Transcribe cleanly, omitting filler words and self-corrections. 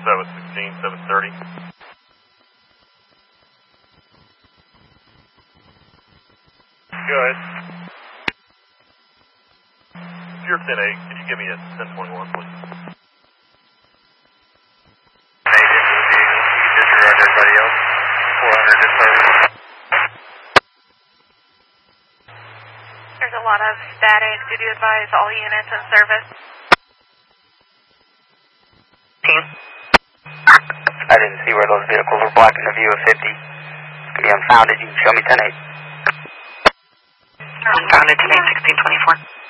716, 730. Go ahead. If you're 10-8, can you give me a 1021, please? 8 into the vehicle. You can disregard everybody else. 400 in service. There's a lot of static. Did you advise all units in service? Team? I didn't see where those vehicles were blocking the view of 50. It's going to be unfounded. You can show me 10-8. Unfounded 10-8, 1624.